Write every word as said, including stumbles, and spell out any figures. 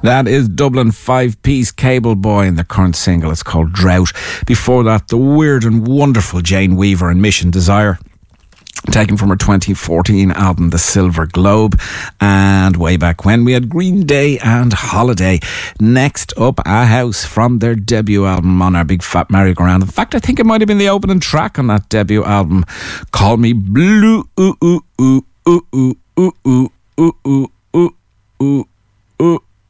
That is Dublin five-piece Cable Boy, and the current single is called Drought. Before that, the weird and wonderful Jane Weaver and Mission Desire, taken from her twenty fourteen album The Silver Globe. And way back when, we had Green Day and Holiday. Next up, A House from their debut album on our Big Fat Merry-Go-Round. In fact, I think it might have been the opening track on that debut album. Call Me Blue. Ooh, ooh, ooh, ooh, ooh, ooh, ooh, ooh, ooh, ooh, ooh.